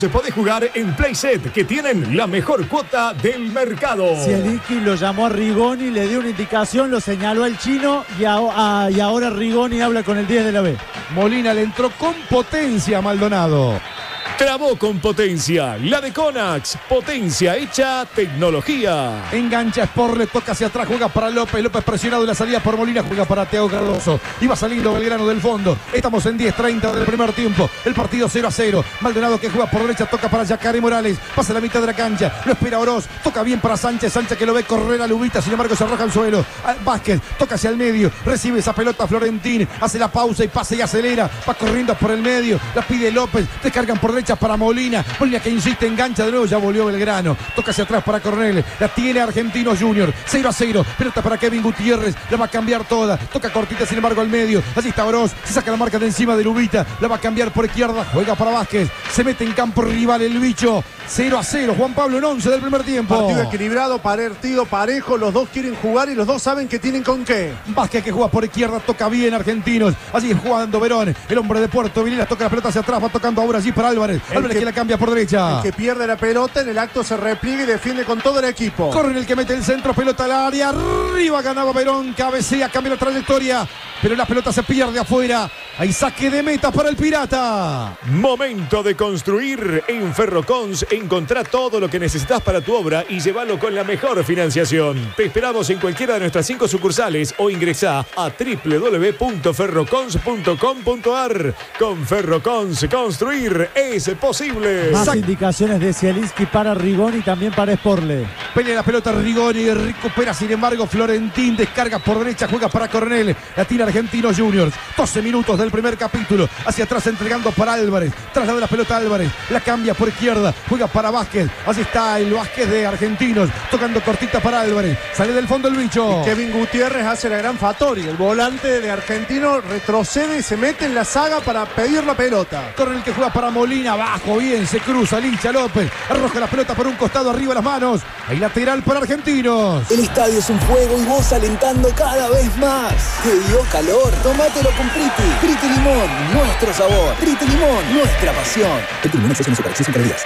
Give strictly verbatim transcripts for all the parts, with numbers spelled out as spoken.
Se puede jugar en Playset, que tienen la mejor cuota del mercado. Zielinski lo llamó a Rigoni, le dio una indicación, lo señaló al chino y, a, a, y ahora Rigoni habla con el diez de la B. Molina le entró con potencia a Maldonado. Trabó con potencia, la de Conax, potencia hecha tecnología. Engancha Sport, le toca hacia atrás, juega para López, López presionado en la salida por Molina, juega para Thiago Cardoso. Iba saliendo Belgrano del fondo, estamos en diez treinta del primer tiempo, el partido cero a cero. Maldonado que juega por derecha, toca para Yacaré Morales, pasa la mitad de la cancha, lo espera Oroz, toca bien para Sánchez, Sánchez que lo ve correr a Lubita, sin embargo se arroja al suelo. Vázquez toca hacia el medio, recibe esa pelota Florentín, hace la pausa y pasa y acelera, va corriendo por el medio, la pide López, descargan por derecha para Molina, Molina que insiste, engancha de nuevo, ya volvió Belgrano, toca hacia atrás para Cornell, la tiene Argentinos Junior, cero a cero, pelota para Kevin Gutiérrez, la va a cambiar toda, toca cortita sin embargo al medio, allí está Oroz, se saca la marca de encima de Lubita, la va a cambiar por izquierda, juega para Vázquez, se mete en campo rival el bicho, cero a cero, Juan Pablo en once del primer tiempo. Partido equilibrado, partido parejo, los dos quieren jugar y los dos saben que tienen con qué. Vázquez que juega por izquierda, toca bien Argentinos, allí jugando Verón, el hombre de Puerto Villas, toca la pelota hacia atrás, va tocando ahora allí para Álvarez, el Álvarez que, que la cambia por derecha. El que pierde la pelota en el acto se repliega y defiende con todo el equipo. Corre el que mete el centro, pelota al área, arriba ganaba Verón, cabecea, cambia la trayectoria, pero la pelota se pierde afuera. Hay saque de meta para el Pirata. Momento de construir. En Ferrocons encontrá todo lo que necesitas para tu obra y llévalo con la mejor financiación. Te esperamos en cualquiera de nuestras cinco sucursales o ingresá a doble u doble u doble u punto ferrocons punto com punto a r. Con Ferrocons, construir es posible. Más Sac indicaciones de Zielinski para Rigoni y también para Sporle. Pelea la pelota Rigoni, recupera sin embargo Florentín, descarga por derecha, juega para Cornell, la tira Argentinos Juniors. doce minutos del primer capítulo, hacia atrás entregando para Álvarez, traslada la pelota a Álvarez, la cambia por izquierda, juega para Vázquez, así está el Vázquez de Argentinos, tocando cortita para Álvarez, sale del fondo el bicho. Y Kevin Gutiérrez hace la gran Fattori, el volante de Argentino retrocede y se mete en la saga para pedir la pelota. Corre el que juega para Molina, abajo, bien, se cruza, Licha López, arroja la pelota por un costado, arriba las manos, hay lateral para Argentinos. El estadio es un fuego y vos alentando cada vez más. ¿Te dio calor? Tómatelo con Priti. Priti Limón, nuestro sabor. Priti Limón, nuestra pasión. Priti Limón, exceso en azúcar, exceso en calorías.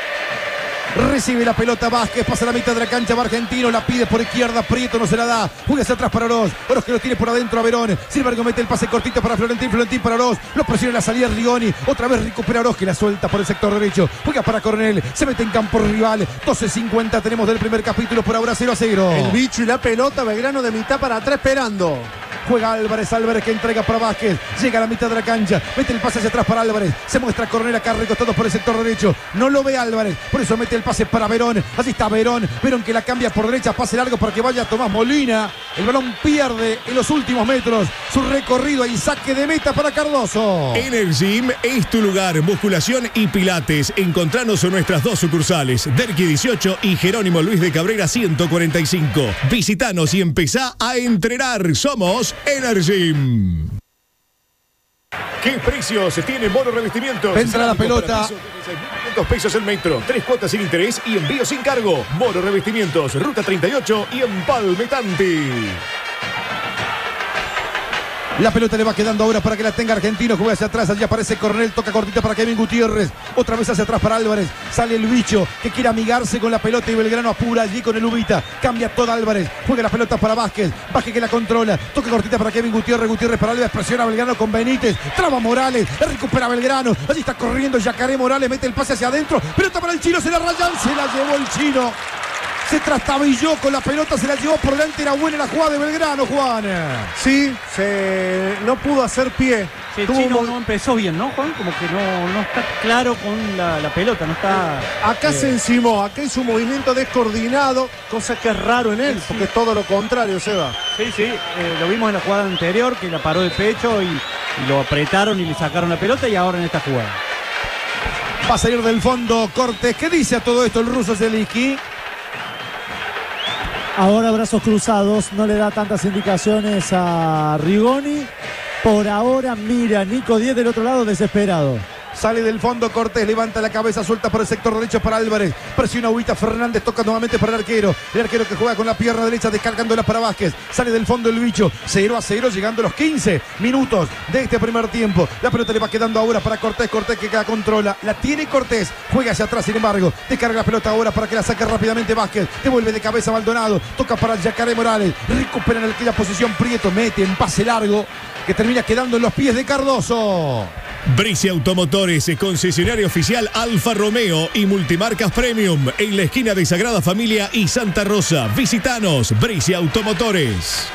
Recibe la pelota Vázquez, pasa la mitad de la cancha, va Argentino, la pide por izquierda, Prieto no se la da, juega hacia atrás para Oroz, Oroz que lo tiene por adentro a Verón, sin embargo mete el pase cortito para Florentín, Florentín para Oroz, lo presiona la salida Rigoni, otra vez recupera Oroz que la suelta por el sector derecho, juega para Cornell, se mete en campo rival, doce cincuenta tenemos del primer capítulo, por ahora cero a cero. El bicho y la pelota, Belgrano de mitad para atrás esperando. Juega Álvarez, Álvarez que entrega para Vázquez, llega a la mitad de la cancha, mete el pase hacia atrás para Álvarez, se muestra Cornell acá recostado por el sector derecho, no lo ve Álvarez, por eso mete el pase para Verón, así está Verón, Verón que la cambia por derecha, pase largo para que vaya Tomás Molina, el balón pierde en los últimos metros, su recorrido y saque de meta para Cardoso. Energym es tu lugar, musculación y pilates. Encontranos en nuestras dos sucursales, Derqui dieciocho y Jerónimo Luis de Cabrera ciento cuarenta y cinco. Visitanos y empezá a entrenar. Somos Energym. ¿Qué precios tiene Mono Revestimientos? Entra la pelota. quinientos pesos el metro, tres cuotas sin interés y envío sin cargo. Mono Revestimientos, Ruta treinta y ocho y Empalme Tanti. La pelota le va quedando ahora para que la tenga Argentino, juega hacia atrás, allí aparece Cornell, toca cortita para Kevin Gutiérrez, otra vez hacia atrás para Álvarez, sale el bicho que quiere amigarse con la pelota y Belgrano apura allí con el Ubita, cambia toda Álvarez, juega la pelota para Vázquez, Vázquez que la controla, toca cortita para Kevin Gutiérrez, Gutiérrez para Álvarez, presiona a Belgrano con Benítez, traba Morales, la recupera Belgrano, allí está corriendo Yacaré Morales, mete el pase hacia adentro, pelota para el chino, se la rayan, se la llevó el chino. Se trastabilló con la pelota, se la llevó por delante, era buena la jugada de Belgrano, Juan. Sí, se no pudo hacer pie. Sí, el chino no empezó bien, ¿no, Juan? Como que no, no está claro con la, la pelota, no está... Acá eh... se encimó, acá hizo un movimiento descoordinado, cosa que es raro en él, sí, porque es todo lo contrario, Seba. Sí, sí, eh, lo vimos en la jugada anterior, que la paró de pecho y, y lo apretaron y le sacaron la pelota, y ahora en esta jugada. Va a salir del fondo Cortés. ¿Qué dice a todo esto el ruso Zielinski? Ahora brazos cruzados, no le da tantas indicaciones a Rigoni. Por ahora mira Nico diez del otro lado desesperado. Sale del fondo Cortés, levanta la cabeza, suelta por el sector derecho para Álvarez. Presiona Huguita Fernández, toca nuevamente para el arquero. El arquero que juega con la pierna derecha, descargándola para Vázquez. Sale del fondo el bicho, cero a cero, llegando a los quince minutos de este primer tiempo. La pelota le va quedando ahora para Cortés. Cortés que la controla, la tiene Cortés. Juega hacia atrás, sin embargo. Descarga la pelota ahora para que la saque rápidamente Vázquez. Devuelve de cabeza Maldonado. Toca para Yacaré Morales. Recupera en aquella posición Prieto. Mete en pase largo que termina quedando en los pies de Cardoso. Brici Automotores, concesionario oficial Alfa Romeo y Multimarcas Premium en la esquina de Sagrada Familia y Santa Rosa. Visitanos, Brici Automotores.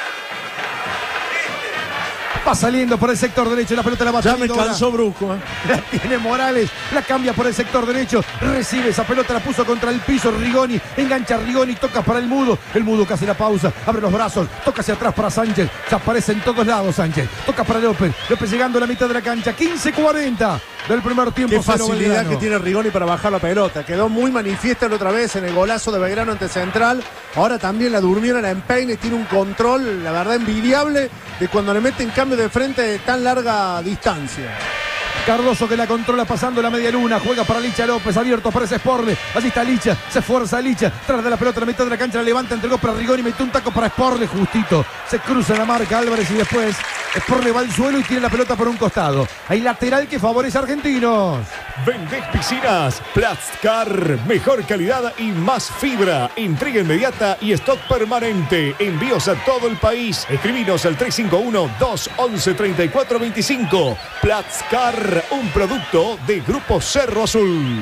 Va saliendo por el sector derecho, la pelota la va Ya me cansó ahora. Brusco. ¿eh? La tiene Morales, la cambia por el sector derecho, recibe esa pelota, la puso contra el piso Rigoni, engancha Rigoni, toca para el Mudo, el Mudo que hace la pausa, abre los brazos, toca hacia atrás para Sánchez, se aparece en todos lados Sánchez, toca para López, López llegando a la mitad de la cancha, quince cuarenta del primer tiempo. Qué facilidad Belgrano. que tiene Rigoni para bajar la pelota. Quedó muy manifiesta la otra vez en el golazo de Belgrano ante Central. Ahora también la durmieron, la empeine, tiene un control, la verdad, envidiable de cuando le meten cambio de frente de tan larga distancia. Cardoso que la controla pasando la media luna, juega para Licha López, abierto para ese Sporle, allí está Licha, se esfuerza Licha, tras de la pelota a la mitad de la cancha, la levanta, entregó para Rigoni, metió un taco para Sporle, justito, se cruza la marca Álvarez y después Sporle va al suelo y tiene la pelota por un costado. Hay lateral que favorece a Argentinos. Vendés piscinas, Plastcar, mejor calidad y más fibra, entrega inmediata y stock permanente, envíos a todo el país. Escribinos al tres cinco uno, dos once, treinta y cuatro veinticinco. Plastcar, un producto de Grupo Cerro Azul.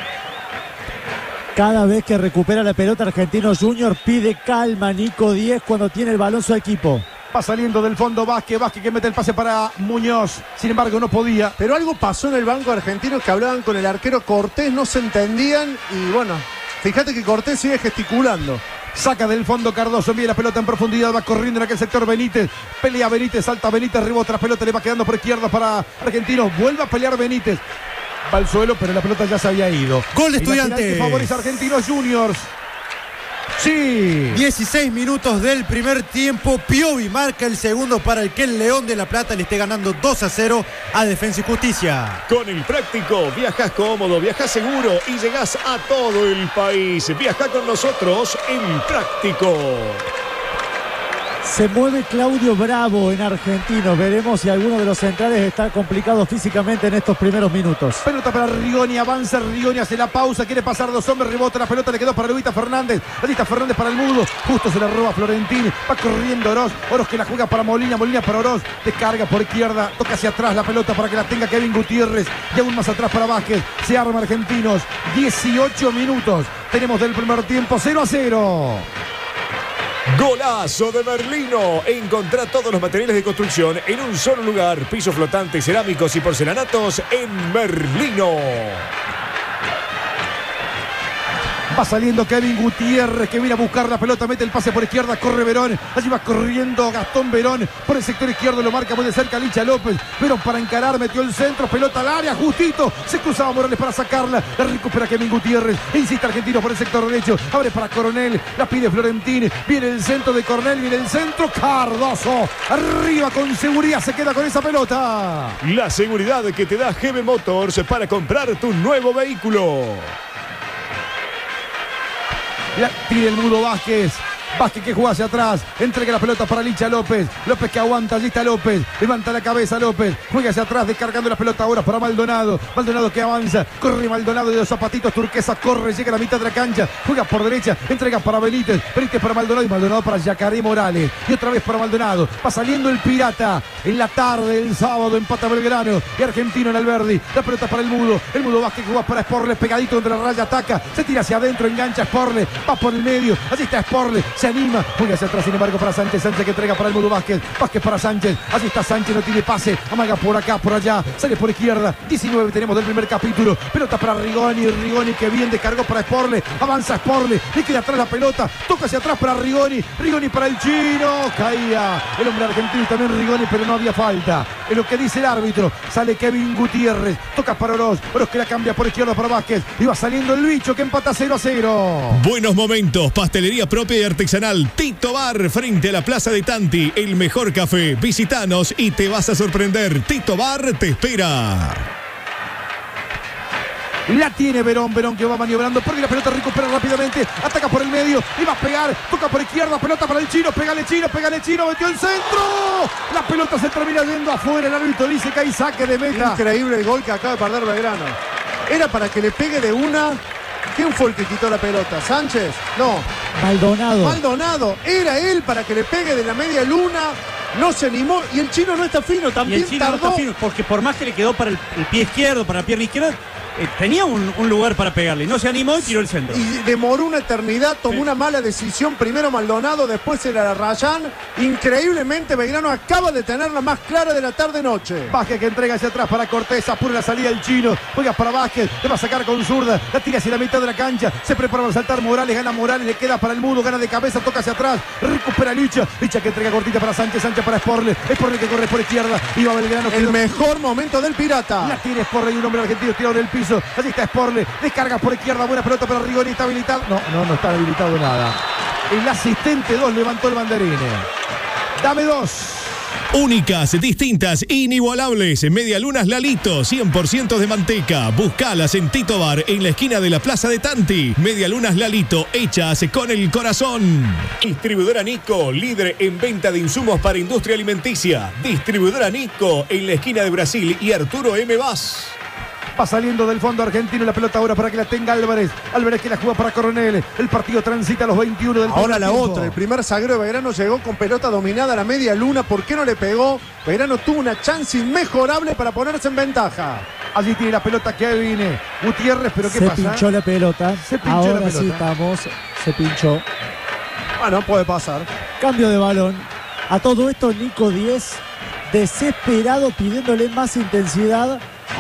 Cada vez que recupera la pelota Argentinos Junior pide calma Nico Diez cuando tiene el balón su equipo. Va saliendo del fondo Vázquez, Vázquez que mete el pase para Muñoz, sin embargo no podía. Pero algo pasó en el banco argentino, que hablaban con el arquero Cortés, no se entendían y bueno, fíjate que Cortés sigue gesticulando. Saca del fondo Cardoso, envía la pelota en profundidad, va corriendo en aquel sector Benítez, pelea Benítez, salta Benítez, rebota la pelota, le va quedando por izquierda para Argentinos, vuelve a pelear Benítez, va al suelo pero la pelota ya se había ido. Gol de El lateral Estudiantes. que favorece a Argentinos Juniors. Sí. dieciséis minutos del primer tiempo. Piovi marca el segundo para el que el León de la Plata le esté ganando dos a cero a Defensa y Justicia. Con el práctico, viajas cómodo, viajas seguro y llegás a todo el país. Viaja con nosotros en práctico. Se mueve Claudio Bravo en Argentinos. Veremos si alguno de los centrales está complicado físicamente en estos primeros minutos. Pelota para Rigoni, avanza Rigoni, hace la pausa, quiere pasar dos hombres, rebota la pelota, le quedó para Huguita Fernández. Allí está Fernández para el Mudo, justo se la roba Florentini, va corriendo Oroz, Oroz que la juega para Molina, Molina para Oroz, descarga por izquierda, toca hacia atrás la pelota para que la tenga Kevin Gutiérrez, y aún más atrás para Vázquez, se arma Argentinos, dieciocho minutos, tenemos del primer tiempo, cero a cero. Golazo de Merlino. Encontrá todos los materiales de construcción en un solo lugar. Pisos flotantes, cerámicos y porcelanatos en Merlino. Va saliendo Kevin Gutiérrez que viene a buscar la pelota, mete el pase por izquierda, corre Verón, allí va corriendo Gastón Verón, por el sector izquierdo lo marca muy de cerca Licha López, Verón para encarar, metió el centro, pelota al área, justito, se cruzaba Morales para sacarla, la recupera Kevin Gutiérrez, insiste Argentino por el sector derecho, abre para Coronel, la pide Florentini, viene el centro de Coronel, viene el centro, Cardoso, arriba con seguridad, se queda con esa pelota. La seguridad que te da G B Motors para comprar tu nuevo vehículo. La tira el Mudo Vázquez. Vázquez que juega hacia atrás, entrega la pelota para Licha López, López que aguanta, allí está López, levanta la cabeza López, juega hacia atrás, descargando la pelota ahora para Maldonado, Maldonado que avanza, corre Maldonado de los zapatitos turquesa, corre, llega a la mitad de la cancha, juega por derecha, entrega para Benítez, Benítez para Maldonado y Maldonado para Yacaré Morales, y otra vez para Maldonado, va saliendo el Pirata, en la tarde del sábado empata Belgrano, y Argentino en Alberdi, la pelota para el Mudo, el Mudo Vázquez que juega para Sporle, pegadito entre la raya, ataca, se tira hacia adentro, engancha Sporle, va por el medio, allí está Sporle, se anima, juega hacia atrás, sin embargo para Sánchez, Sánchez que entrega para el Mudo Vázquez, Vázquez para Sánchez, allí está Sánchez, no tiene pase, amaga por acá, por allá, sale por izquierda, diecinueve tenemos del primer capítulo, pelota para Rigoni, Rigoni que bien descargó para Sporle, avanza Sporle, le queda atrás la pelota, toca hacia atrás para Rigoni, Rigoni para el chino, caía el hombre argentino y también Rigoni, pero no había falta, es lo que dice el árbitro, sale Kevin Gutiérrez, toca para Oroz, Oroz que la cambia por izquierda para Vázquez, y va saliendo el bicho que empata cero a cero. Buenos momentos, pastelería propia y artesanal Tito Bar, frente a la Plaza de Tanti, el mejor café. Visítanos y te vas a sorprender. Tito Bar te espera. La tiene Verón, Verón que va maniobrando, pierde la pelota, recupera rápidamente, ataca por el medio, iba a pegar, toca por izquierda, pelota para el Chino, pégale Chino, pégale Chino, metió el centro. La pelota se termina yendo afuera, el árbitro dice que hay saque de meta. Increíble el gol que acaba de perder Belgrano. Era para que le pegue de una. ¿Quién fue el que quitó la pelota? ¿Sánchez? No. Maldonado. Maldonado. Era él para que le pegue de la media luna. No se animó. Y el Chino no está fino. También y el Chino tardó. no está fino, porque por más que le quedó para el, el pie izquierdo, para la pierna izquierda, eh, tenía un, un lugar para pegarle. No se animó y tiró el centro. Y demoró una eternidad, tomó Sí. una mala decisión. Primero Maldonado, después era Rayán. Increíblemente, Belgrano acaba de tener la más clara de la tarde-noche. Vázquez que entrega hacia atrás para Cortés, apura la salida del Chino, juega para Vázquez, le va a sacar con zurda, la tira hacia la mitad de la cancha, se prepara para saltar Morales, gana Morales, le queda para el Mudo, gana de cabeza, toca hacia atrás, recupera Licha, Licha que entrega cortita para Sánchez, Sánchez para Sporle, Sporle que corre por izquierda, iba Belgrano. El que mejor momento del Pirata. La tiene Sporle y un hombre argentino tirado en el piso, allí está Sporle, descarga por izquierda, buena pelota para Rigoni, está habilitado, no, no, no está habilitado nada. El asistente dos levantó el banderín. Dame dos. Únicas, distintas, inigualables. Medialunas Lalito, cien por ciento de manteca. Buscalas en Tito Bar, en la esquina de la Plaza de Tanti. Medialunas Lalito, hechas con el corazón. Distribuidora Nico, líder en venta de insumos para industria alimenticia. Distribuidora Nico, en la esquina de Brasil y Arturo M. Vaz. Va saliendo del fondo argentino la pelota ahora para que la tenga Álvarez. Álvarez que la juega para Coronel. El partido transita a los veintiuno del Ahora la tiempo. otra, el primer zaguero de Belgrano llegó con pelota dominada a la media luna. ¿Por qué no le pegó? Belgrano tuvo una chance inmejorable para ponerse en ventaja. Allí tiene la pelota Kevin Gutiérrez, pero ¿qué se pasa? pinchó la pelota. Se pinchó Ahora la pelota. sí estamos. Se pinchó. Bueno, puede pasar. Cambio de balón. A todo esto, Nico diez, desesperado, pidiéndole más intensidad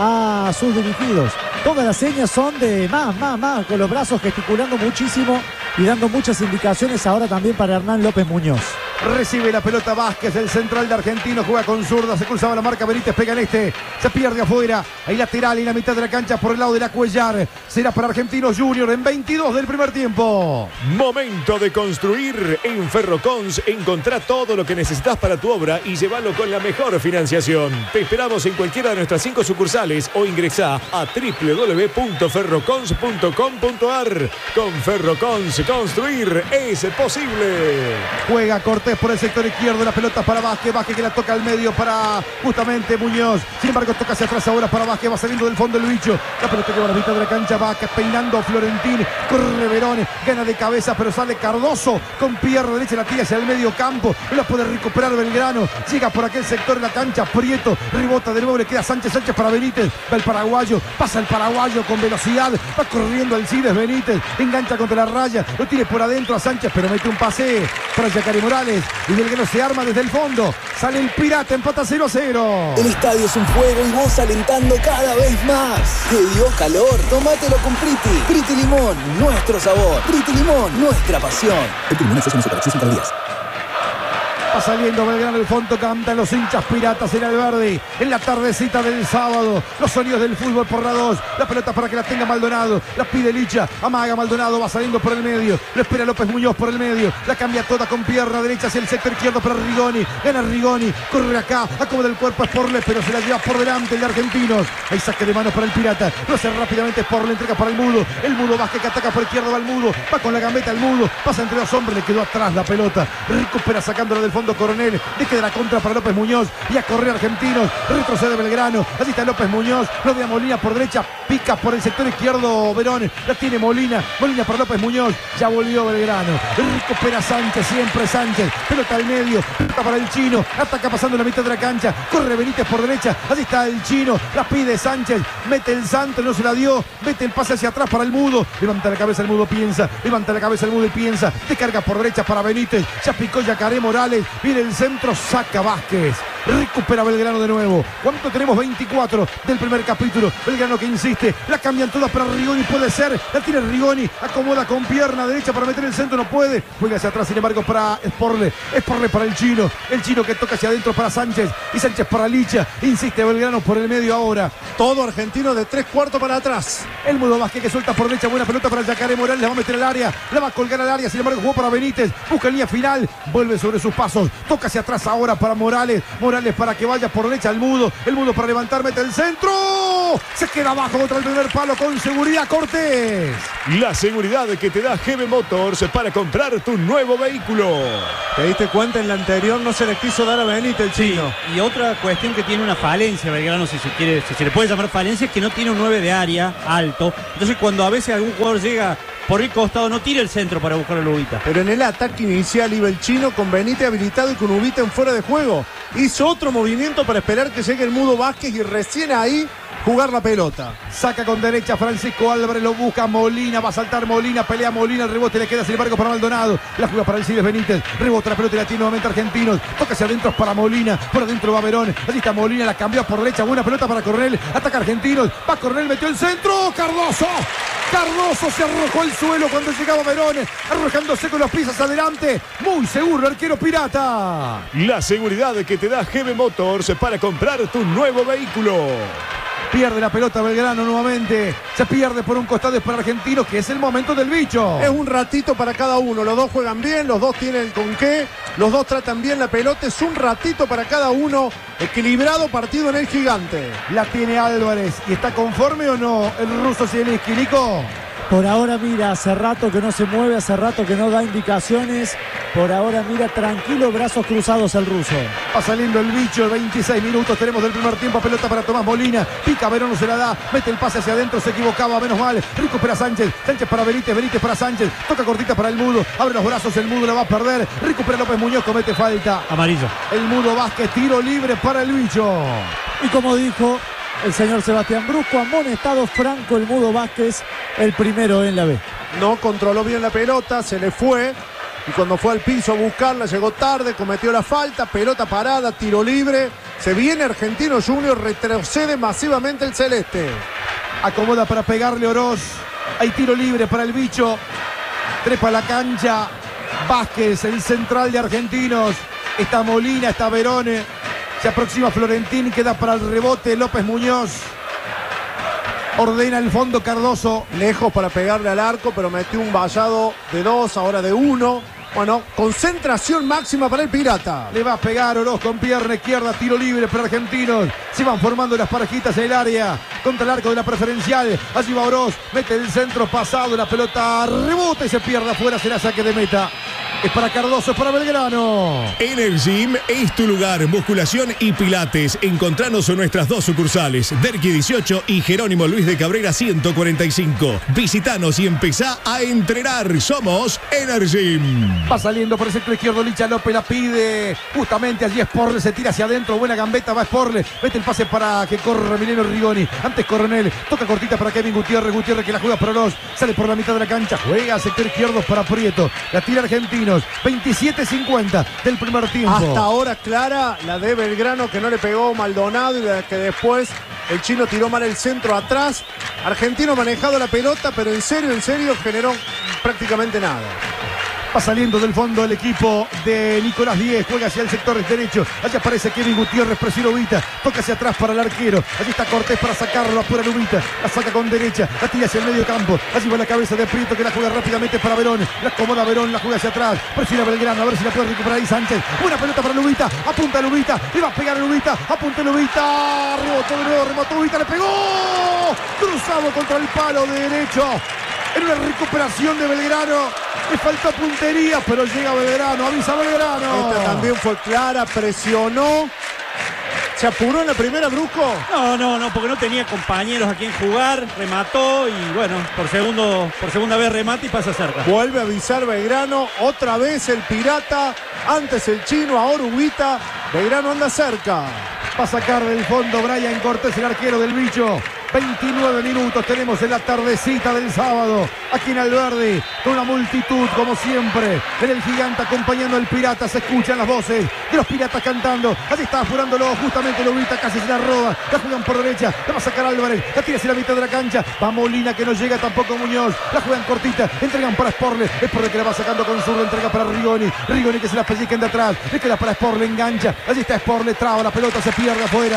a sus dirigidos. Todas las señas son de más, más, más, con los brazos gesticulando muchísimo y dando muchas indicaciones ahora también para Hernán López Muñoz. Recibe la pelota Vázquez, el central de Argentino, juega con zurda, se cruzaba la marca, Benítez pega en este, se pierde afuera, hay lateral en la mitad de la cancha por el lado de la Cuellar, será para Argentinos Junior en veintidós del primer tiempo. Momento de construir. En Ferrocons encontrá todo lo que necesitas para tu obra y llévalo con la mejor financiación. Te esperamos en cualquiera de nuestras cinco sucursales o ingresá a doble u doble u doble u punto ferrocons punto com punto a r. Con Ferrocons, construir es posible. Juega Cortés por el sector izquierdo, la pelota para Vázquez, Vázquez que la toca al medio para justamente Muñoz, sin embargo toca hacia atrás ahora para Vázquez, va saliendo del fondo el bicho, la pelota que va a la mitad de la cancha, Vázquez peinando Florentín, corre Verón, gana de cabeza pero sale Cardoso, con pierna derecha la tira hacia el medio campo, no la puede recuperar Belgrano, llega por aquel sector de la cancha, Prieto, rebota de nuevo, le queda Sánchez, Sánchez para Benítez, va el paraguayo, pasa el paraguayo con velocidad, va corriendo Alcides Benítez, engancha contra la raya, lo tiene por adentro a Sánchez pero mete un pase para Yacari Morales. Y Belgrano se arma desde el fondo. Sale el Pirata, empata cero a cero. El estadio es un fuego y vos alentando cada vez más. ¿Te dio calor? Tómatelo con Priti. Priti Limón, nuestro sabor. Priti Limón, nuestra pasión. Priti Limón es una superacción sin calorías. Va saliendo Belgrano el fondo, cantan los hinchas piratas en Alberdi. En la tardecita del sábado, los sonidos del fútbol por la dos. La pelota para que la tenga Maldonado. La pide Licha, amaga Maldonado, va saliendo por el medio. Lo espera López Muñoz por el medio. La cambia toda con pierna derecha hacia el sector izquierdo para Rigoni. Gana Rigoni, corre acá, acomoda el cuerpo a Sporle, pero se la lleva por delante el de Argentinos. Hay saque de manos para el Pirata. Lo hace rápidamente Sporle, entrega para el Mudo. El Mudo Vázquez que ataca por izquierdo, va el Mudo. Va con la gambeta el Mudo. Pasa entre dos hombres, le quedó atrás la pelota. Recupera sacándola del fondo Coronel, deja de la contra para López Muñoz y a correr Argentinos, retrocede Belgrano, allí está López Muñoz, lo de Molina por derecha, pica por el sector izquierdo Verón, la tiene Molina, Molina para López Muñoz, ya volvió Belgrano, recupera Sánchez, siempre Sánchez, pelota al medio, pelota para el Chino, ataca pasando la mitad de la cancha, corre Benítez por derecha, allí está el Chino, la pide Sánchez, mete el santo, no se la dio, mete el pase hacia atrás para el Mudo, levanta la cabeza el Mudo, piensa, levanta la cabeza el Mudo y piensa, descarga por derecha para Benítez, ya picó Yacaré Morales, viene el centro, saca Vázquez, recupera Belgrano de nuevo. ¿Cuánto tenemos? veinticuatro del primer capítulo. Belgrano que insiste, la cambian todas para Rigoni, puede ser, la tiene Rigoni, acomoda con pierna derecha para meter el centro, no puede, juega hacia atrás sin embargo para Sporle, Sporle para el Chino, el Chino que toca hacia adentro para Sánchez y Sánchez para Licha, insiste Belgrano por el medio ahora. Todo argentino de tres cuartos para atrás. El Mudo Vázquez que suelta por derecha, buena pelota para Yacaré Morales, la va a meter al área, la va a colgar al área, sin embargo jugó para Benítez, busca línea final, vuelve sobre sus pasos, toca hacia atrás ahora para Morales, Morales para que vaya por derecha al Mudo, el Mudo para levantar, mete el centro, Se queda abajo contra el primer palo con seguridad Cortés. La seguridad que te da G B Motors para comprar tu nuevo vehículo. ¿Te diste cuenta? En la anterior no se le quiso dar a Benítez el chino. Y otra cuestión que tiene una falencia, Belgrano, si se quiere, si se le puede llamar falencia, es que no tiene un nueve de área alto. Entonces cuando a veces algún jugador llega por el costado, no tira el centro para buscar a Ubita. Pero en el ataque inicial iba el chino con Benítez habilitado y con Ubita en fuera de juego. Hizo otro movimiento para esperar que llegue el Mudo Vázquez y recién ahí jugar la pelota. Saca con derecha Francisco Álvarez, lo busca Molina, va a saltar Molina, pelea Molina, el rebote le queda sin embargo para Maldonado. La juega para el Cides Benítez, rebota la pelota y la tiene nuevamente Argentinos. Toca hacia adentro para Molina, por adentro va Verón. Allí está Molina, la cambió por derecha, buena pelota para Cornell. Ataca Argentinos, va Cornell, metió el centro. Cardoso, Cardoso se arrojó al suelo cuando llegaba Verón, arrojándose con los pies hacia adelante. Muy seguro, arquero pirata. La seguridad que te da G B Motors para comprar tu nuevo vehículo. Pierde la pelota Belgrano nuevamente. Se pierde por un costado para Argentinos, que es el momento del bicho. Es un ratito para cada uno. Los dos juegan bien, los dos tienen con qué. Los dos tratan bien la pelota. Es un ratito para cada uno. Equilibrado partido en el Gigante. La tiene Álvarez. ¿Y está conforme o no el ruso Zielinski, Nico? Por ahora mira, hace rato que no se mueve, hace rato que no da indicaciones. Por ahora mira tranquilo, brazos cruzados el ruso. Va saliendo el bicho, veintiséis minutos tenemos del primer tiempo. Pelota para Tomás Molina, pica Verón, no se la da, mete el pase hacia adentro, se equivocaba, menos mal. Recupera Sánchez, Sánchez para Benítez, Benítez para Sánchez, toca cortita para el Mudo, abre los brazos, el Mudo la va a perder. Recupera López Muñoz, comete falta. Amarillo. El Mudo Vázquez, tiro libre para el bicho. Y como dijo el señor Sebastián Brusco, amonestado Franco el Mudo Vázquez, el primero en la B. No controló bien la pelota, se le fue. Y cuando fue al piso a buscarla, llegó tarde, cometió la falta, pelota parada, tiro libre. Se viene Argentino Junior, retrocede masivamente el celeste. Acomoda para pegarle Oroz. Hay tiro libre para el bicho. Trepa la cancha. Vázquez, el central de Argentinos. Está Molina, está Verone. Se aproxima Florentín, queda para el rebote López Muñoz. Ordena el fondo Cardoso. Lejos para pegarle al arco, pero metió un vallado de dos, ahora de uno. Bueno, concentración máxima para el Pirata. Le va a pegar Oroz con pierna izquierda, tiro libre para Argentinos. Se van formando las parejitas en el área. Contra el arco de la preferencial. Allí va Oroz, mete el centro pasado, la pelota rebota y se pierde afuera, será saque de meta. Es para Cardoso, es para Belgrano. Energym es tu lugar, musculación y pilates. Encontranos en nuestras dos sucursales, Derqui dieciocho y Jerónimo Luis de Cabrera ciento cuarenta y cinco. Visitanos y empezá a entrenar. Somos Energym. Va saliendo por el sector izquierdo, Licha López la pide. Justamente allí Sporle, se tira hacia adentro. Buena gambeta, va Sporle. Mete el pase para que corra Mileno Rigoni. Antes Coronel, toca cortita para Kevin Gutiérrez. Gutiérrez que la juega para Oroz. Sale por la mitad de la cancha, juega al sector izquierdo para Prieto. La tira Argentinos. veintisiete cincuenta del primer tiempo. Hasta ahora clara la de Belgrano, que no le pegó Maldonado, y la que después el chino tiró mal el centro atrás. Argentino manejado la pelota, pero en serio, en serio generó prácticamente nada. Va saliendo del fondo el equipo de Nicolás Díez. Juega hacia el sector derecho. Allí aparece Kevin Gutiérrez. Presiona Ubita. Toca hacia atrás para el arquero. Allí está Cortés para sacarlo. Apura Ubita. La saca con derecha. La tira hacia el medio campo. Allí va la cabeza de Prieto, que la juega rápidamente para Verón. La acomoda Verón. La juega hacia atrás. Presiona Belgrano. A ver si la puede recuperar ahí Sánchez. Buena pelota para Ubita. Apunta a Ubita. Le va a pegar a Ubita. Apunta a Ubita. Rebotó de nuevo. Remató Ubita. Le pegó. Cruzado contra el palo de derecho. En una recuperación de Belgrano. Le faltó puntería, pero llega Belgrano. Avisa Belgrano. Esta también fue clara, presionó. ¿Se apuró en la primera, Brusco? No, no, no, porque no tenía compañeros a quien jugar. Remató y bueno, por segundo, por segunda vez remata y pasa cerca. Vuelve a avisar Belgrano. Otra vez el Pirata. Antes el chino, ahora Ubita. Belgrano anda cerca. Va a sacar del fondo Brian Cortés, el arquero del bicho. veintinueve minutos tenemos en la tardecita del sábado aquí en Alberdi, con una multitud como siempre en el Gigante acompañando al Pirata. Se escuchan las voces de los Piratas cantando. Allí está apurándolo justamente Lobita, casi se la roba, la juegan por derecha, la va a sacar Álvarez, la tira hacia la mitad de la cancha, va Molina que no llega tampoco Muñoz, la juegan cortita, entregan para Sporle, Sporle que la va sacando con zurdo, entrega para Rigoni, Rigoni que se la pellizca de atrás, le queda para Sporle, engancha, allí está Sporle, traba la pelota, se pierde afuera.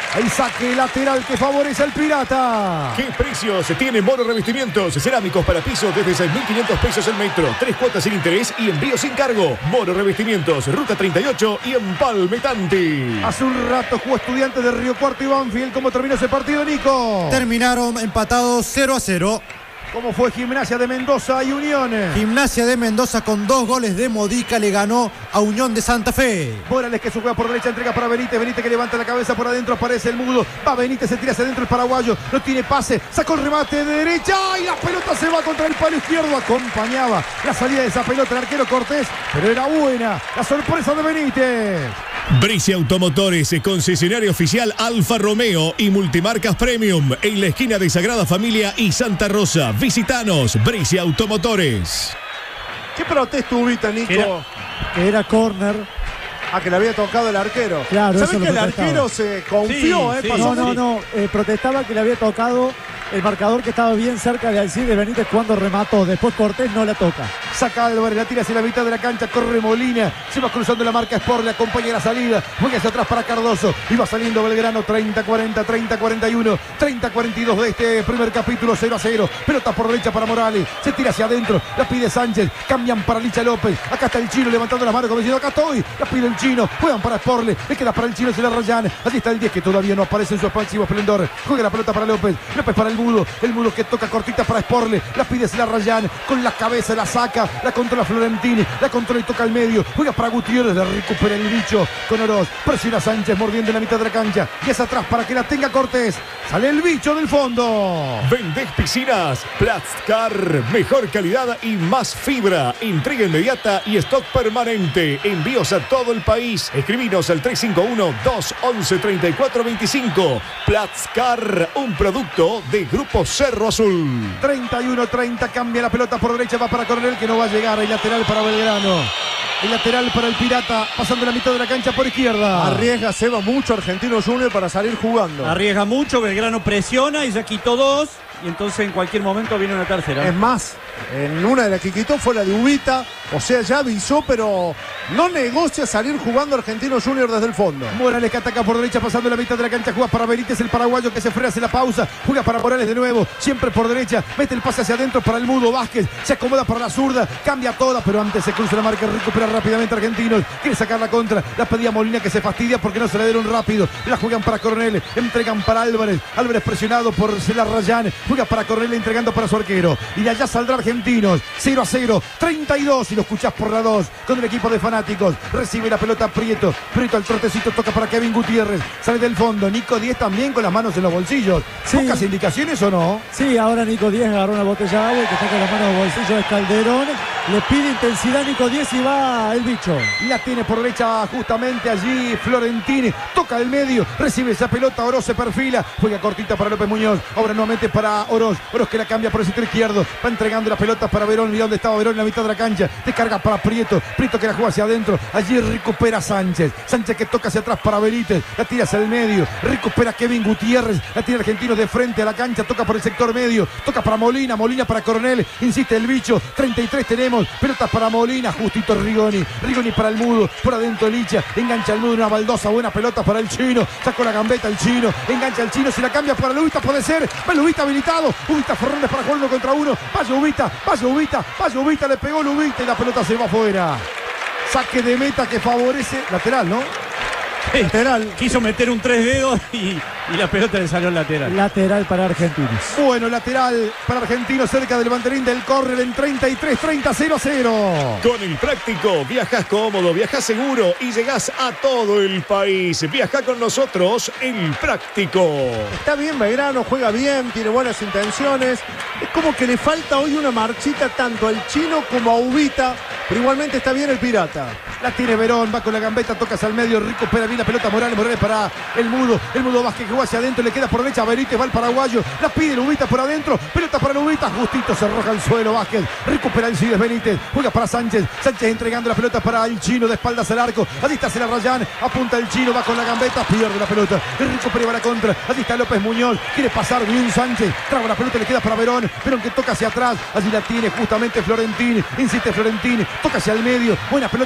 El saque lateral que favorece al Pirata. ¿Qué precios tiene Moro Revestimientos? Cerámicos para piso desde seis mil quinientos pesos el metro. Tres cuotas sin interés y envío sin cargo. Moro Revestimientos, Ruta treinta y ocho y Empalme Tanti. Hace un rato jugó Estudiantes de Río Cuarto y Banfield. ¿Cómo terminó ese partido, Nico? Terminaron empatados cero a cero. ¿Cómo fue Gimnasia de Mendoza y Unión? Gimnasia de Mendoza con dos goles de Modica le ganó a Unión de Santa Fe. Morales que se juega por derecha, entrega para Benítez. Benítez que levanta la cabeza por adentro, aparece el mudo. Va Benítez, se tira hacia adentro el paraguayo. No tiene pase, sacó el remate de derecha y la pelota se va contra el palo izquierdo. Acompañaba la salida de esa pelota el arquero Cortés, pero era buena la sorpresa de Benítez. Brice Automotores, concesionario oficial Alfa Romeo y Multimarcas Premium en la esquina de Sagrada Familia y Santa Rosa. Visitanos, Brice Automotores. ¿Qué protesta Ubita, Nico? Era- Que era córner. Ah, que le había tocado el arquero. Claro, ¿Sabes eso lo que el protestaba. arquero se confió, Sí, eh? sí. Pasó No, no, no. eh, protestaba que le había tocado el marcador que estaba bien cerca de Alcides Benítez cuando remató. Después Cortés no la toca. Saca Álvarez, la tira hacia la mitad de la cancha, corre Molina, se va cruzando la marca Sport, le acompaña la salida, juega hacia atrás para Cardoso, y va saliendo Belgrano, treinta cuarenta, treinta cuarenta y uno, treinta cuarenta y dos de este primer capítulo, cero a cero, pelota por derecha para Morales, se tira hacia adentro, la pide Sánchez, cambian para Licha López, acá está el Chino levantando las manos como diciendo, acá estoy, la pide el Chino, juegan para Sporle, le queda para el Chino, se la rayan, allí está el diez que todavía no aparece en su expansivo esplendor, juega la pelota para López, López para el Mudo, el Mudo que toca cortita para Sporle, la pide se la rayan, con la cabeza la saca, la controla Florentini, la controla y toca al medio, juega para Gutiérrez, la recupera el bicho con Oroz, presiona Sánchez mordiendo en la mitad de la cancha, y es atrás para que la tenga Cortés, sale el bicho del fondo. Vendés piscinas, Plastcar, mejor calidad y más fibra. Entrega inmediata y stock permanente. Envíos a todo el país. Escribinos al tres cinco uno, dos once, treinta y cuatro veinticinco. Plastcar, un producto de Grupo Cerro Azul. treinta y uno treinta, cambia la pelota por derecha, va para Coronel que no va a llegar, el lateral para Belgrano. El lateral para el Pirata, pasando la mitad de la cancha por izquierda. Arriesga Seba mucho Argentino Junior para salir jugando. Arriesga mucho, Belgrano presiona y ya quitó dos. Y entonces en cualquier momento viene una tercera. Es más, en una de las que quitó fue la de Ubita. O sea, ya avisó, pero no negocia salir jugando Argentino Junior desde el fondo. Morales que ataca por derecha, pasando la mitad de la cancha, juega para Benítez, el paraguayo que se frena, hace la pausa, juega para Morales de nuevo, siempre por derecha, mete el pase hacia adentro para el Mudo Vázquez, se acomoda para la zurda, cambia toda, pero antes se cruza la marca, recupera rápidamente Argentinos, quiere sacar la contra, la pedía Molina que se fastidia porque no se la dieron rápido, la juegan para Coronel, entregan para Álvarez, Álvarez presionado por Celarrayán, juega para Coronel entregando para su arquero, y de allá saldrá Argentinos, cero a cero, treinta y dos, y lo escuchás por la dos, con el equipo de fanáticos, recibe la pelota Prieto, Prieto al trotecito, toca para Kevin Gutiérrez, sale del fondo, Nico Díez también con las manos en los bolsillos, Sí. ¿pocas indicaciones o no? Sí, ahora Nico Díez agarró una botella de agua y que está con las manos en los bolsillos de Calderón. Le pide intensidad Nico Díez y va el bicho. La tiene por derecha justamente allí Florentini, toca del medio, recibe esa pelota, Oroz se perfila, juega cortita para López Muñoz, ahora nuevamente para Oroz, Oroz que la cambia por el sector izquierdo, va entregando la pelota para Verón, mira dónde estaba Verón en la mitad de la cancha, descarga para Prieto, Prieto que la juega hacia adentro, allí recupera Sánchez, Sánchez que toca hacia atrás para Benítez, la tira hacia el medio, recupera Kevin Gutiérrez, la tira Argentinos de frente a la cancha, toca por el sector medio, toca para Molina, Molina para Coronel, insiste el bicho, treinta y tres tenemos, pelotas para Molina, justito Rigoni, Rigoni para el Mudo, por adentro Licha, engancha el Mudo, una baldosa, buena pelota para el Chino, sacó la gambeta el Chino, engancha el Chino, se la cambia para Lubita, puede ser, va Lubita habilitado, Ubita Fernández para jugar uno contra uno, vaya Ubita, vaya Ubita, vaya Ubita, le pegó Lubita y la pelota se va afuera. Saque de meta que favorece, lateral, ¿no? Lateral. Quiso meter un tres dedos y, y la pelota le salió al lateral. Lateral para Argentinos. Bueno, lateral para Argentinos cerca del banderín del córner en treinta y tres treinta, cero a cero. Con el práctico, viajas cómodo, viajas seguro y llegás a todo el país. Viaja con nosotros, el práctico. Está bien Belgrano, juega bien, tiene buenas intenciones. Es como que le falta hoy una marchita tanto al Chino como a Ubita, pero igualmente está bien el Pirata. La tiene Verón, va con la gambeta, tocas al medio, recupera bien la pelota Morales, Morales para el Mudo, el Mudo Vázquez que juega hacia adentro, le queda por derecha a Benítez, va el paraguayo, la pide Lubita por adentro, pelota para Lubita, justito se arroja al suelo Vázquez, recupera el Cides Benítez, juega para Sánchez, Sánchez entregando la pelota para el Chino, de espaldas al arco, allí está Celarrayán, apunta el Chino, va con la gambeta, pierde la pelota, el recupera y va a la contra, allí está López Muñoz, quiere pasar bien Sánchez, traba la pelota, le queda para Verón, Verón que toca hacia atrás, allí la tiene justamente Florentini, insiste Florentini, toca hacia el medio, buenas pelotas para Oro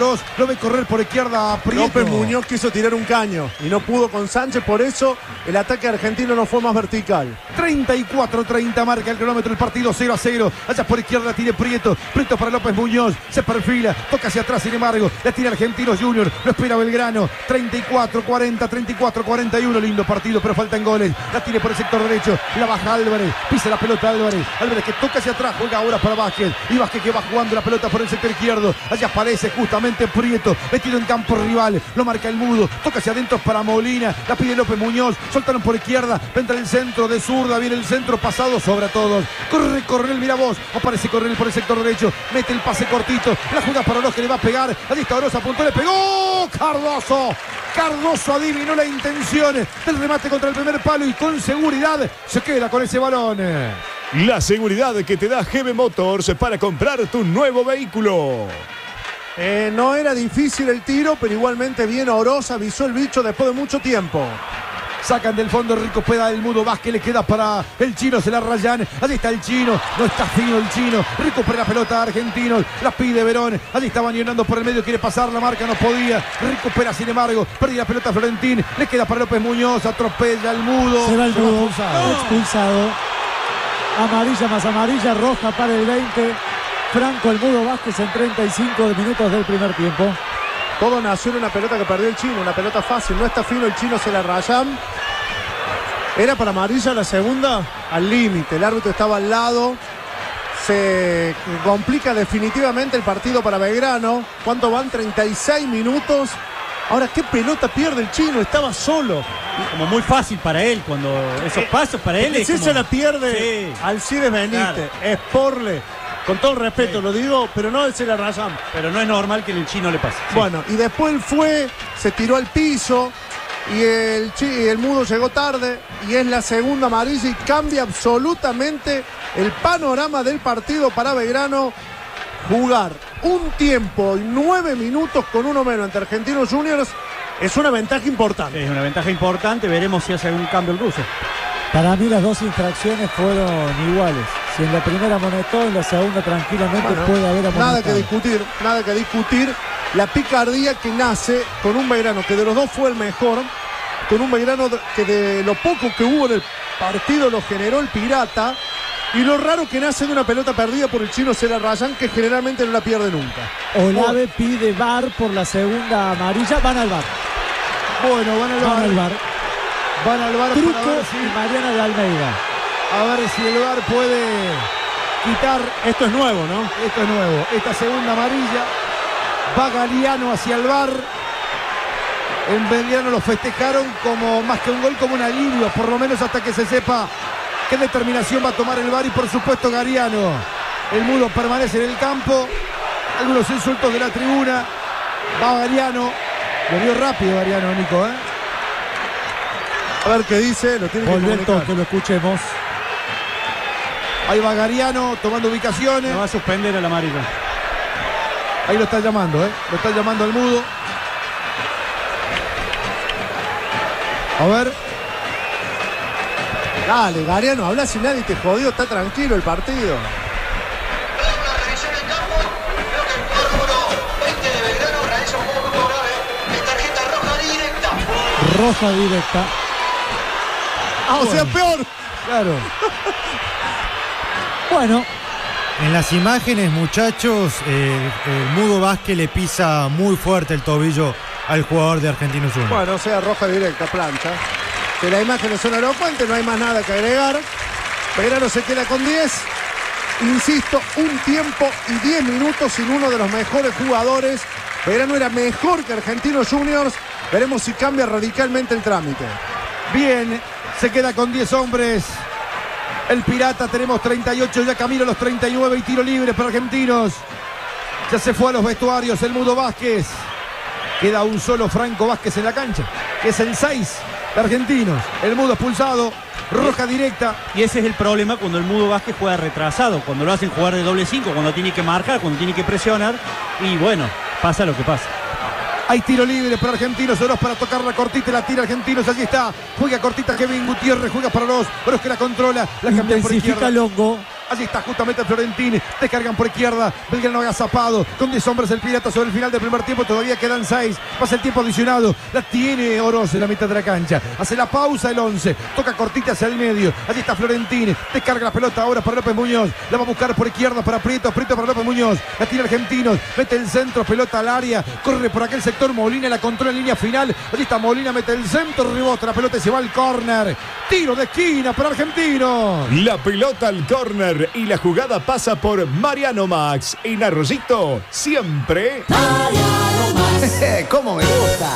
Oroz, lo ve correr por izquierda Prieto. López Muñoz quiso tirar un caño y no pudo con Sánchez, por eso el ataque argentino no fue más vertical. treinta y cuatro treinta marca el cronómetro, el partido cero a cero. Allá por izquierda tiene Prieto. Prieto para López Muñoz. Se perfila, toca hacia atrás, sin embargo. La tira Argentinos Junior. Lo espera Belgrano. treinta y cuatro cuarenta, treinta y cuatro cuarenta y uno. Lindo partido, pero faltan goles. La tiene por el sector derecho. La baja Álvarez. Pisa la pelota Álvarez. Álvarez que toca hacia atrás. Juega ahora para Vázquez. Y Vázquez que va jugando la pelota por el sector izquierdo. Allá aparece justamente Prieto. Metido en campo rival. Lo marca el Mudo. Toca hacia adentro para Molina. La pide López Muñoz. Soltaron por izquierda. Entra el centro de zurda. Viene el centro pasado sobre todos. Corre Cornel, mira vos. Aparece Cornel por el sector derecho. Mete el pase cortito. La juega para Oroz que le va a pegar. Allí está Oroz, apuntó, le pegó. Cardoso. Cardoso adivinó la intención del remate contra el primer palo y con seguridad se queda con ese balón. La seguridad que te da G B Motors para comprar tu nuevo vehículo. Eh, no era difícil el tiro, pero igualmente bien Oroz avisó el bicho después de mucho tiempo. Sacan del fondo, recupera el Mudo Vázquez, le queda para el Chino, se la rayan. Allí está el Chino, no está fino el Chino. Recupera la pelota Argentinos, la pide Verón. Allí estaba llenando por el medio, quiere pasar la marca, no podía. Recupera sin embargo, perdía la pelota Florentín. Le queda para López Muñoz, atropella al Mudo. Se va el Se va Mudo, expulsado. expulsado. Amarilla más amarilla, roja para el veinte. Franco el Mudo Vázquez en treinta y cinco minutos del primer tiempo. Todo nació en una pelota que perdió el Chino, una pelota fácil, no está fino el Chino, se la rayan. Era para amarilla la segunda, al límite, el árbitro estaba al lado. Se complica definitivamente el partido para Belgrano. ¿Cuánto van? treinta y seis minutos. Ahora, ¿qué pelota pierde el Chino? Estaba solo. Como muy fácil para él, cuando esos pasos para él es Si como... se la pierde Sí. Alcides Benítez, Claro. es Porle. Con todo el respeto Sí. lo digo, pero no se la rayan. Pero no es normal que el Chino le pase. Sí. Bueno, y después él fue, se tiró al piso y el, chi- el Mudo llegó tarde y es la segunda amarilla y cambia absolutamente el panorama del partido para Belgrano. Jugar un tiempo y nueve minutos con uno menos ante Argentinos Juniors es una ventaja importante. Es una ventaja importante, veremos si hace algún cambio el ruso. Para mí las dos infracciones fueron iguales. Si en la primera amonestó, en la segunda tranquilamente Bueno, puede haber amonestado. nada que discutir, nada que discutir. La picardía que nace con un Belgrano que de los dos fue el mejor, con un Belgrano que de lo poco que hubo en el partido lo generó el Pirata, y lo raro que nace de una pelota perdida por el Chino Cela Rayan, que generalmente no la pierde nunca. Olave pide V A R por la segunda amarilla. Van al V A R. Bueno, van al Van al V bar. A R. Van al bar Truco para ver y si, Mariana de Almeida. a ver si el bar puede quitar. Esto es nuevo, ¿no? Esto es nuevo. Esta segunda amarilla. Va Galeano hacia el bar. En Belgrano lo festejaron como más que un gol, como un alivio, por lo menos hasta que se sepa qué determinación va a tomar el bar. Y por supuesto Gariano. El Mudo permanece en el campo. Algunos insultos de la tribuna. Va Gariano. Lo vio rápido Gariano, Nico, ¿eh? A ver qué dice, lo tiene que Volvió el comunicar. toque, lo escuchemos. Ahí va Gariano tomando ubicaciones. No va a suspender al amarillo. Ahí lo está llamando, ¿eh? Lo está llamando al Mudo. A ver. Dale, Gariano, habla si nadie te jodió, está tranquilo el partido. Una revisión en campo, creo que el jugador número veinte de Belgrano realiza un juego muy grave, de tarjeta roja directa. Roja directa. Ah, o sea, peor. Claro. Bueno, En las imágenes, muchachos, eh, el Mudo Vázquez le pisa muy fuerte el tobillo al jugador de Argentinos Juniors. Bueno, o sea, roja directa, plancha. Que las imágenes son elocuentes, no hay más nada que agregar. Belgrano se queda con diez. Insisto, un tiempo y diez minutos sin uno de los mejores jugadores. Belgrano era mejor que Argentinos Juniors. Veremos si cambia radicalmente el trámite. Bien, se queda con diez hombres. El Pirata, tenemos treinta y ocho, ya camino a los treinta y nueve y tiro libre para Argentinos. Ya se fue a los vestuarios el Mudo Vázquez. Queda un solo Franco Vázquez en la cancha, que es el seis de Argentinos. El Mudo expulsado, roja directa. Y ese es el problema cuando el Mudo Vázquez juega retrasado, cuando lo hacen jugar de doble cinco, cuando tiene que marcar, cuando tiene que presionar. Y bueno, pasa lo que pasa. Hay tiro libre para Argentinos, Oroz para tocar la cortita, la tira Argentinos, allí está. Juega cortita Kevin Gutiérrez, juega para Oroz, Oroz que la controla, la cambia por intensifica izquierda. Longo. Allí está justamente Florentín. Descargan por izquierda. Belgrano agazapado. Con diez hombres el Pirata sobre el final del primer tiempo. Todavía quedan seis. Pasa el tiempo adicionado. La tiene Oroz en la mitad de la cancha. Hace la pausa el once. Toca cortita hacia el medio. Allí está Florentín. Descarga la pelota ahora para López Muñoz. La va a buscar por izquierda para Prieto. Prieto para López Muñoz. La tira Argentinos. Mete el centro. Pelota al área. Corre por aquel sector. Molina la controla en línea final. Allí está Molina. Mete el centro. Rebota la pelota y se va al córner. Tiro de esquina para Argentino. La pelota al córner y la jugada pasa por Mariano Max. En Arroyito, siempre. ¿Cómo me gusta?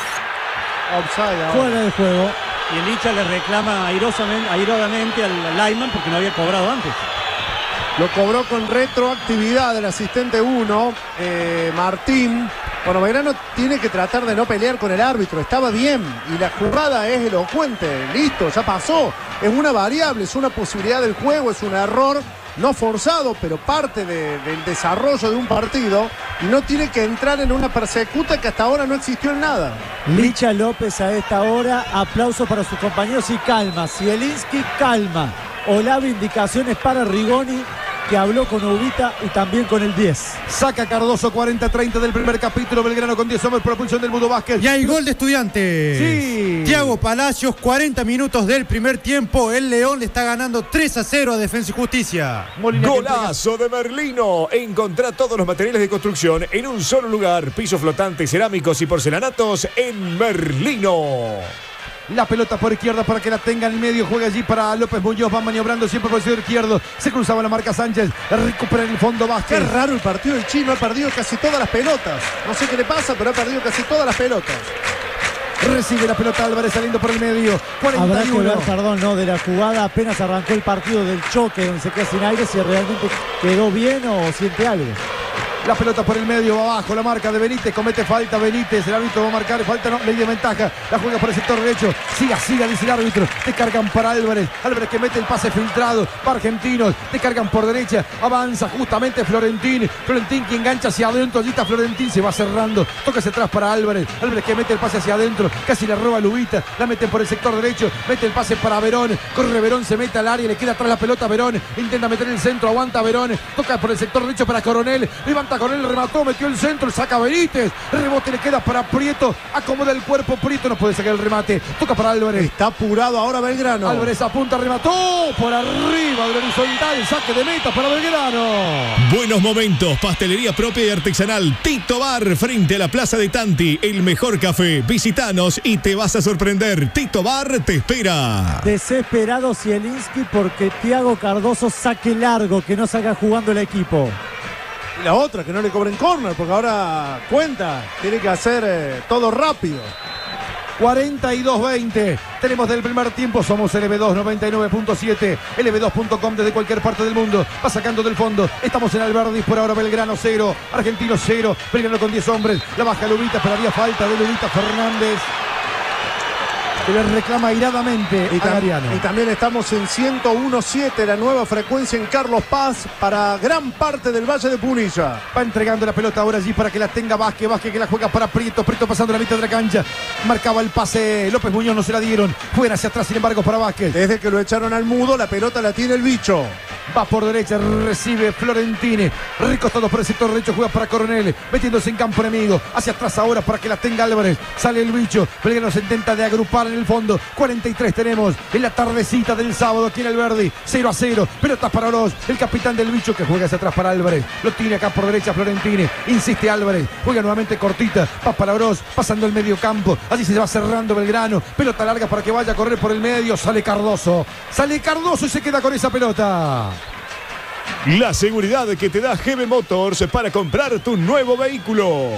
Offside ahora. Fuera de juego. Y el hincha le reclama airosamente, airadamente al lineman porque no había cobrado antes. Lo cobró con retroactividad el asistente uno, eh, Martín. Bueno, Belgrano tiene que tratar de no pelear con el árbitro. Estaba bien y la jugada es elocuente. Listo, ya pasó. Es una variable, es una posibilidad del juego, es un error no forzado, pero parte de, del desarrollo de un partido. Y no tiene que entrar en una persecuta que hasta ahora no existió en nada. Licha López a esta hora. Aplauso para sus compañeros y calma. Zielinski, calma. Olavi, indicaciones para Rigoni, que habló con Ubita y también con el diez. Saca Cardoso cuarenta treinta del primer capítulo. Belgrano con diez hombres por propulsión del Mundo Vázquez. Y hay gol de Estudiantes. Sí. Tiago Palacios, cuarenta minutos del primer tiempo. El León le está ganando tres a cero a Defensa y Justicia. Molina Golazo de Merlino. Encontrá todos los materiales de construcción en un solo lugar. Pisos flotantes, cerámicos y porcelanatos en Merlino. La pelota por izquierda para que la tenga en el medio. Juega allí para López Muñoz. Va maniobrando siempre por el sector izquierdo. Se cruzaba la marca Sánchez. Recupera en el fondo Qué Vázquez. raro el partido del Chino. Ha perdido casi todas las pelotas. No sé qué le pasa, pero ha perdido casi todas las pelotas. Recibe la pelota Álvarez saliendo por el medio. cuarenta Habrá y que ver, uno. perdón, no, de la jugada apenas arrancó el partido del choque donde se queda sin aire, si realmente quedó bien o siente algo. La pelota por el medio, va abajo, la marca de Benítez, comete falta Benítez, el árbitro va a marcar, falta no, ley de ventaja, la juega por el sector derecho, siga, siga, dice el árbitro, te cargan para Álvarez, Álvarez que mete el pase filtrado, para Argentinos, te cargan por derecha, avanza justamente Florentín, Florentín que engancha hacia adentro, allí está Florentín, se va cerrando, toca hacia atrás para Álvarez, Álvarez que mete el pase hacia adentro, casi la roba Lubita, la mete por el sector derecho, mete el pase para Verón, corre Verón, se mete al área, le queda atrás la pelota a Verón, intenta meter el centro, aguanta Verón, toca por el sector derecho para Coronel, levanta Coronel, remató, metió el centro, saca Benítez, el rebote le queda para Prieto, acomoda el cuerpo, Prieto no puede sacar el remate, toca para Álvarez. Está apurado ahora Belgrano. Álvarez apunta, remató por arriba del horizontal, saque de meta para Belgrano. Buenos momentos, pastelería propia y artesanal. Tito Bar, frente a la Plaza de Tanti. El mejor café. Visítanos y te vas a sorprender. Tito Bar te espera. Desesperado Zielinski porque Tiago Cardoso saque largo, que no salga jugando el equipo. Y la otra, que no le cobren córner, porque ahora cuenta, tiene que hacer eh, todo rápido. cuarenta y dos veinte. Tenemos del primer tiempo. Somos L B dos noventa y nueve punto siete. L B dos punto com desde cualquier parte del mundo. Va sacando del fondo. Estamos en Alberdi. Por ahora Belgrano cero. Argentino cero. Belgrano con diez hombres. La baja Lubita, pero había falta de Lubita Fernández, que le reclama airadamente Y, a tam- Gariano. y también estamos en ciento uno punto siete, la nueva frecuencia en Carlos Paz para gran parte del Valle de Punilla. Va entregando la pelota ahora allí para que la tenga Vázquez. Vázquez que la juega para Prieto. Prieto pasando la mitad de la cancha. Marcaba el pase López Muñoz, no se la dieron. Fuera hacia atrás, sin embargo, para Vázquez. Desde que lo echaron al mudo, la pelota la tiene el bicho. Va por derecha, recibe Florentini. Recostado por el sector derecho, juega para Coronel. Metiéndose en campo enemigo. Hacia atrás ahora para que la tenga Álvarez. Sale el bicho. Belgrano se intenta de agrupar en el fondo. cuarenta y tres tenemos en la tardecita del sábado aquí en el Verdi. cero a cero. Pelotas para Oroz. El capitán del bicho que juega hacia atrás para Álvarez. Lo tiene acá por derecha Florentini. Insiste Álvarez. Juega nuevamente cortita. Va para Oroz. Pasando el medio campo. Así se va cerrando Belgrano. Pelota larga para que vaya a correr por el medio. Sale Cardoso. Sale Cardoso y se queda con esa pelota. La seguridad que te da G B Motors para comprar tu nuevo vehículo.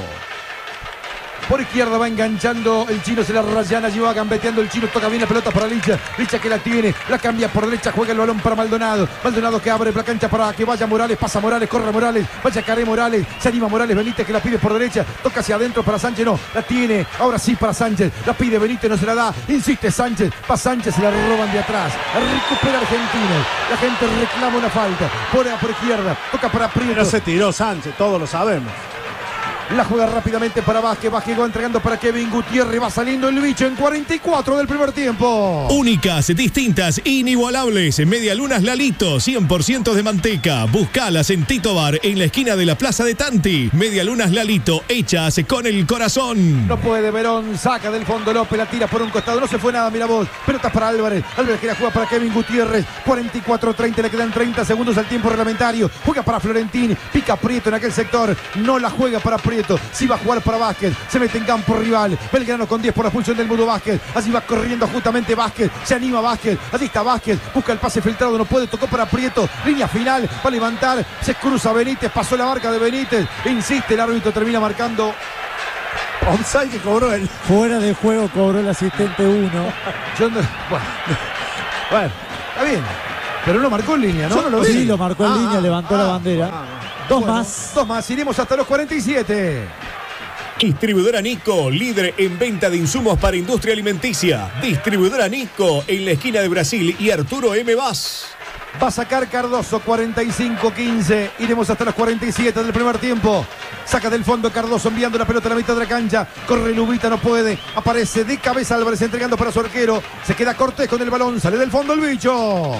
Por izquierda va enganchando el Chino, se la rayana, allí va gambeteando el Chino, toca bien la pelota para Licha, Licha que la tiene, la cambia por derecha, juega el balón para Maldonado, Maldonado que abre la cancha para que vaya Morales, pasa Morales, corre Morales, vaya Caré Morales, se anima Morales, Benítez que la pide por derecha, toca hacia adentro para Sánchez, no, la tiene, ahora sí para Sánchez, la pide Benítez, no se la da, insiste Sánchez, va Sánchez, se la roban de atrás, recupera Argentinos, la gente reclama una falta, pone por izquierda, toca para Prieto. Pero se tiró Sánchez, todos lo sabemos. La juega rápidamente para Vázquez. Vázquez va entregando para Kevin Gutiérrez. Va saliendo el bicho en cuarenta y cuatro del primer tiempo. Únicas, distintas, inigualables. Medialunas Lalito, cien por ciento de manteca. Buscalas en Tito Bar, en la esquina de la Plaza de Tanti. Medialunas Lalito, hechas con el corazón. No puede Verón, saca del fondo López, la tira por un costado. No se fue nada, mira vos. Pelotas para Álvarez. Álvarez que la juega para Kevin Gutiérrez. cuarenta y cuatro treinta, le quedan treinta segundos al tiempo reglamentario. Juega para Florentín. Pica Prieto en aquel sector. No la juega para Prieto. Sí va a jugar para Vázquez. Se mete en campo rival. Belgrano con diez por la expulsión del Mudo Vázquez. Así va corriendo justamente Vázquez. Se anima Vázquez. Así está Vázquez. Busca el pase filtrado. No puede. Tocó para Prieto. Línea final. Va a levantar. Se cruza Benítez. Pasó la marca de Benítez. Insiste. El árbitro termina marcando. Onside que cobró él. Fuera de juego cobró el asistente uno. Yo no, bueno, bueno, está bien. Pero no marcó en línea, ¿no? Yo no lo Sí, vi. lo marcó en Ah, línea, ah, levantó ah, la bandera. ah, Dos Bueno, más. Dos más. Iremos hasta los cuarenta y siete. Distribuidora Nico, líder en venta de insumos para industria alimenticia. Distribuidora Nico, en la esquina de Brasil y Arturo M. Vaz. Va a sacar Cardoso, cuarenta y cinco quince. Iremos hasta los cuarenta y siete del primer tiempo. Saca del fondo Cardoso enviando la pelota a la mitad de la cancha. Corre Lubita, no puede. Aparece de cabeza Álvarez entregando para su arquero. Se queda Cortés con el balón. Sale del fondo el bicho.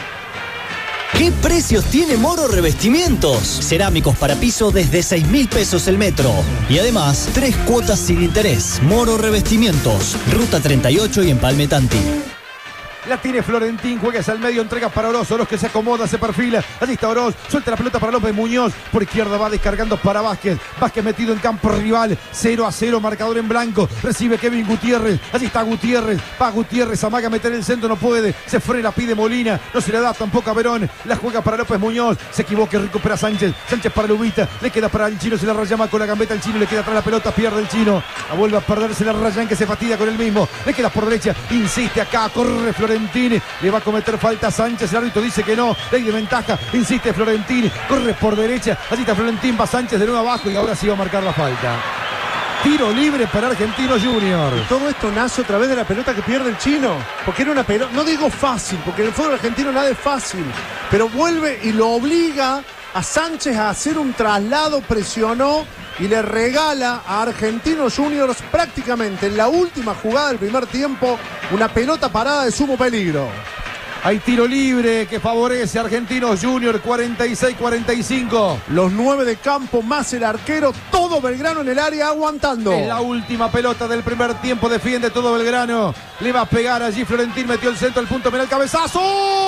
¿Qué precios tiene Moro Revestimientos? Cerámicos para piso desde seis mil pesos el metro. Y además, tres cuotas sin interés. Moro Revestimientos, Ruta treinta y ocho y Empalme Tanti. La tiene Florentín, juega hacia el medio, entrega para Oroz. Oroz que se acomoda, se perfila. Allí está Oroz, suelta la pelota para López Muñoz. Por izquierda va descargando para Vázquez. Vázquez metido en campo rival. cero a cero, marcador en blanco. Recibe Kevin Gutiérrez. Allí está Gutiérrez. Va Gutiérrez, amaga a meter el centro, no puede. Se frena, pide Molina. No se le da tampoco a Verón. La juega para López Muñoz. Se equivoca, recupera Sánchez. Sánchez para Lubita. Le queda para el Chino, se la rayama con la gambeta el Chino. Le queda atrás la pelota, pierde el Chino. La vuelve a perderse la Rayán que se fatiga con el mismo. Le queda por derecha. Insiste acá, corre Florentín. Le va a cometer falta a Sánchez, el árbitro dice que no, ley de ventaja, insiste Florentín, corre por derecha, allí está Florentín, va Sánchez de nuevo abajo y ahora sí va a marcar la falta. Tiro libre para Argentinos Juniors. Todo esto nace otra vez de la pelota que pierde el Chino. Porque era una pelota, no digo fácil, porque en el fútbol argentino nada es fácil. Pero vuelve y lo obliga a Sánchez a hacer un traslado, presionó y le regala a Argentinos Juniors prácticamente en la última jugada del primer tiempo una pelota parada de sumo peligro. Hay tiro libre que favorece a Argentinos Juniors, cuarenta y seis cuarenta y cinco. Los nueve de campo más el arquero, todo Belgrano en el área aguantando. Es la última pelota del primer tiempo, defiende todo Belgrano. Le va a pegar allí Florentín, metió el centro al punto penal, cabezazo.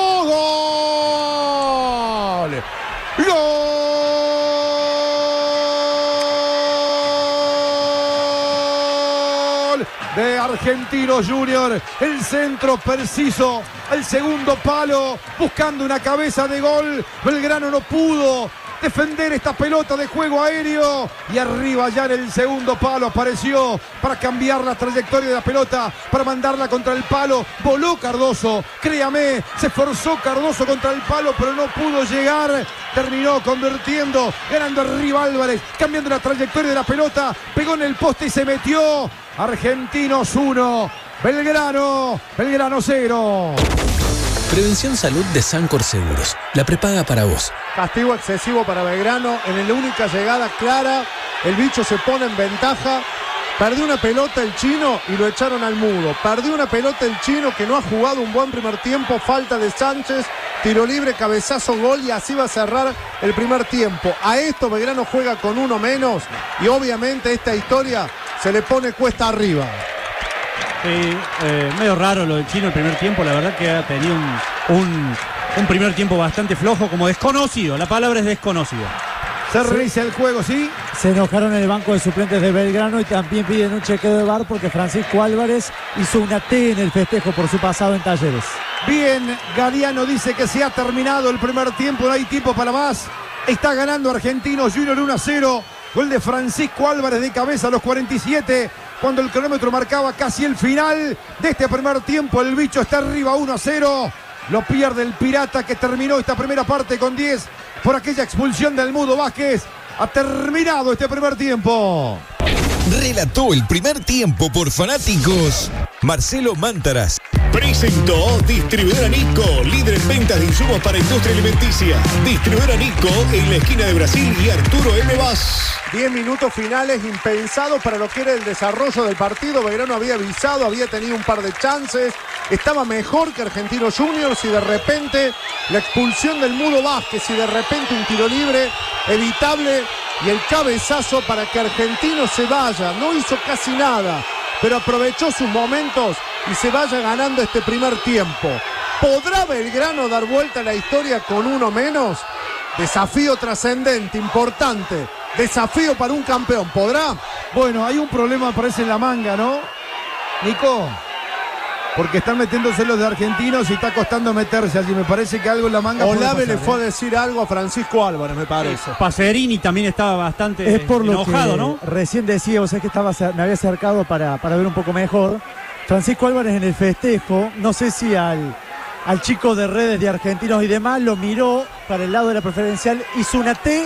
¡Gol! ¡Gol! De Argentinos Juniors, el centro preciso, el segundo palo, buscando una cabeza de gol. Belgrano no pudo defender esta pelota de juego aéreo y arriba ya en el segundo palo apareció para cambiar la trayectoria de la pelota, para mandarla contra el palo. Voló Cardoso, créame, se esforzó Cardoso contra el palo pero no pudo llegar. Terminó convirtiendo, ganando arriba Álvarez, cambiando la trayectoria de la pelota, pegó en el poste y se metió. Argentinos uno, Belgrano, Belgrano cero. Prevención Salud de Sancor Seguros, la prepaga para vos. Castigo excesivo para Belgrano, en la única llegada clara, el bicho se pone en ventaja. Perdió una pelota el Chino y lo echaron al Mudo. Perdió una pelota el Chino que no ha jugado un buen primer tiempo, falta de Sánchez, tiro libre, cabezazo, gol y así va a cerrar el primer tiempo. A esto Belgrano juega con uno menos y obviamente esta historia se le pone cuesta arriba. Sí, eh, medio raro lo del Chino el primer tiempo, la verdad que ha tenido un, un, un primer tiempo bastante flojo, como desconocido, la palabra es desconocido. Se reinicia el juego, ¿sí? Se enojaron en el banco de suplentes de Belgrano y también piden un chequeo de V A R porque Francisco Álvarez hizo una T en el festejo por su pasado en Talleres. Bien, Galeano dice que se ha terminado el primer tiempo, no hay tiempo para más. Está ganando Argentinos Junior uno a cero. Gol de Francisco Álvarez de cabeza a los cuarenta y siete. Cuando el cronómetro marcaba casi el final de este primer tiempo, el bicho está arriba uno a cero. Lo pierde el Pirata que terminó esta primera parte con diez por aquella expulsión del Mudo Vázquez. Ha terminado este primer tiempo. Relató el primer tiempo por fanáticos Marcelo Mántaras. Presentó Distribuidora Nico, líder en ventas de insumos para industria alimenticia. Distribuidora Nico en la esquina de Brasil y Arturo M. Vaz. Diez minutos finales impensados para lo que era el desarrollo del partido. Belgrano había avisado, había tenido un par de chances, estaba mejor que Argentinos Juniors y de repente la expulsión del Mudo Vázquez y de repente un tiro libre evitable y el cabezazo para que Argentinos se vaya. No hizo casi nada, pero aprovechó sus momentos y se vaya ganando este primer tiempo. ¿Podrá Belgrano dar vuelta a la historia con uno menos? Desafío trascendente, importante. Desafío para un campeón. ¿Podrá? Bueno, hay un problema, parece, en la manga, ¿no, Nico? Porque están metiéndose los de Argentinos y está costando meterse allí. Me parece que algo en la manga. Olave le pasar, fue ¿eh? a decir algo a Francisco Álvarez, me parece. Pacerini también estaba bastante Es por lo enojado, que ¿no? recién decía, o sea que estaba, me había acercado para, para ver un poco mejor. Francisco Álvarez en el festejo, no sé si al, al chico de redes de Argentinos y demás, lo miró para el lado de la preferencial, hizo una T